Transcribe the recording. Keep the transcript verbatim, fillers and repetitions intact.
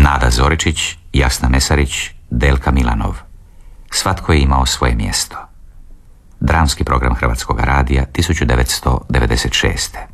Nada Zoričić, Jasna Mesarić, Delka Milanov. Svatko je imao svoje mjesto. Dramski program Hrvatskog radija tisuću devetsto devedeset šeste.